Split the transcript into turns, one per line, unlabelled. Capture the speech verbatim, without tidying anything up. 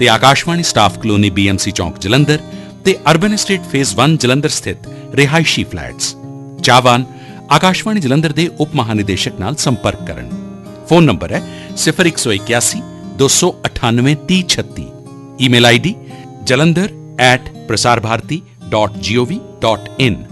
ਤੇ Akashvani staff colony B M C ਚੌਂਕ ਜਲੰਧਰ ਤੇ urban estate phase one Jalandhar ਸਥਿਤ ਰਿਹਾਇਸ਼ੀ ਫਲੈਟਸ। ਚਾਹਵਾਨ ਆਕਾਸ਼ਵਾਣੀ ਜਲੰਧਰ ਦੇ ਉਪ ਮਹਾਨਿਦੇਸ਼ਕ ਨਾਲ ਸੰਪਰਕ ਕਰਨ। ਫੋਨ ਨੰਬਰ ਹੈ ਸਿਫਰ ਇੱਕ ਸੌ ਇਕਿਆਸੀ ਦੋ ਸੌ ਅਠਾਨਵੇਂ ਤੀਹ ਛੱਤੀ। Email I D Jalandhar at Prasar Bharati dot ਜੀ ਓ ਵੀ ਡਾਟ ਇਨ।